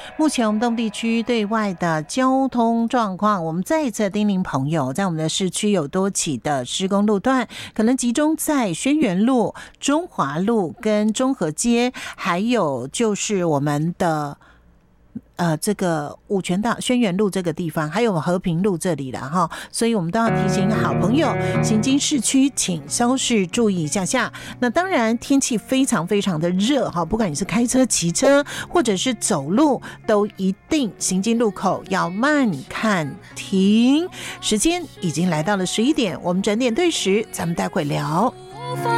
目前我们东地区对外的交通状况，我们再一次叮咛朋友，在我们的市区有多起的施工路段，可能集中在轩辕路、中华路跟中和街，还有就是我们的这个五权大轩辕路这个地方，还有和平路这里了哈，所以我们都要提醒好朋友，行经市区请稍事注意一下下。那当然天气非常非常的热哈，不管你是开车、骑车或者是走路，都一定行经路口要慢看停。时间已经来到了11点，我们整点对时，咱们待会聊。